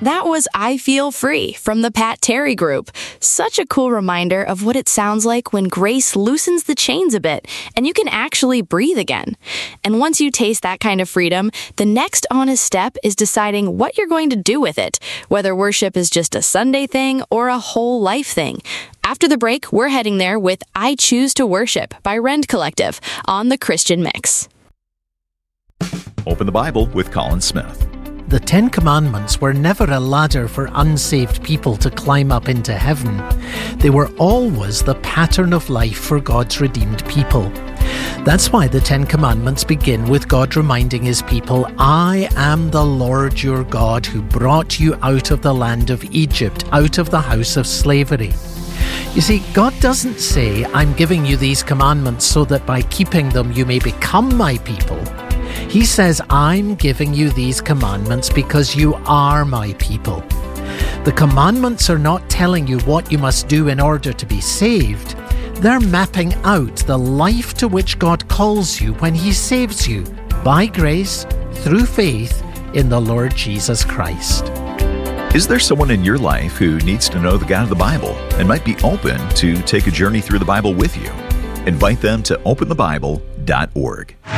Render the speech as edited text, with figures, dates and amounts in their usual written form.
That was I Feel Free from the Pat Terry Group. Such a cool reminder of what it sounds like when grace loosens the chains a bit and you can actually breathe again. And once you taste that kind of freedom, the next honest step is deciding what you're going to do with it, whether worship is just a Sunday thing or a whole life thing. After the break, we're heading there with I Choose to Worship by Rend Collective on The Christian Mix. Open the Bible with Colin Smith. The Ten Commandments were never a ladder for unsaved people to climb up into heaven. They were always the pattern of life for God's redeemed people. That's why the Ten Commandments begin with God reminding his people, I am the Lord your God who brought you out of the land of Egypt, out of the house of slavery. You see, God doesn't say, I'm giving you these commandments so that by keeping them you may become my people. He says, I'm giving you these commandments because you are my people. The commandments are not telling you what you must do in order to be saved. They're mapping out the life to which God calls you when he saves you, by grace, through faith in the Lord Jesus Christ. Is there someone in your life who needs to know the God of the Bible and might be open to take a journey through the Bible with you? Invite them to openthebible.org.